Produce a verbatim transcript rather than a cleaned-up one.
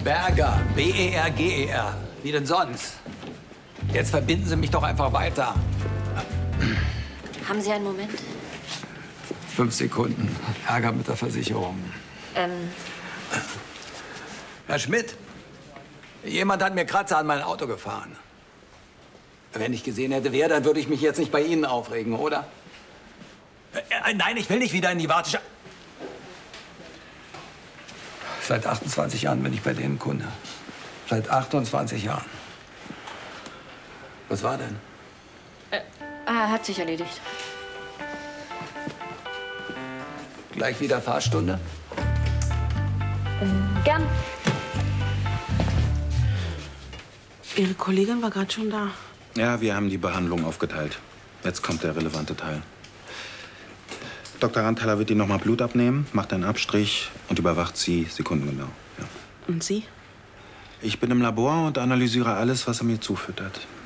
Berger, B E R G E R. Wie denn sonst? Jetzt verbinden Sie mich doch einfach weiter. Haben Sie einen Moment? Fünf Sekunden. Ärger mit der Versicherung. Ähm, Herr Schmidt, jemand hat mir Kratzer an mein Auto gefahren. Wenn ich gesehen hätte, wer, dann würde ich mich jetzt nicht bei Ihnen aufregen, oder? Äh, nein, ich will nicht wieder in die Warteschleife. Seit achtundzwanzig Jahren bin ich bei denen Kunde. Seit achtundzwanzig Jahren. Was war denn? Äh, ah, hat sich erledigt. Gleich wieder Fahrstunde? Ähm, gern. Ihre Kollegin war gerade schon da. Ja, wir haben die Behandlung aufgeteilt. Jetzt kommt der relevante Teil. Doktor Ranthaler wird Ihnen noch mal Blut abnehmen, macht einen Abstrich und überwacht Sie sekundengenau. Ja. Und Sie? Ich bin im Labor und analysiere alles, was er mir zufüttert.